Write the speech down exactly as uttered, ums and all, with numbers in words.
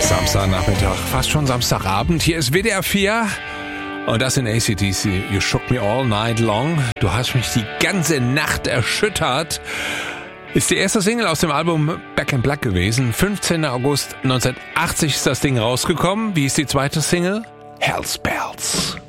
Samstagnachmittag, fast schon Samstagabend. Hier ist W D R vier und das in A C D C. You shook me all night long. Du hast mich die ganze Nacht erschüttert. Ist die erste Single aus dem Album Back in Black gewesen. fünfzehnten August neunzehnhundertachtzig ist das Ding rausgekommen. Wie ist die zweite Single? Hellspells.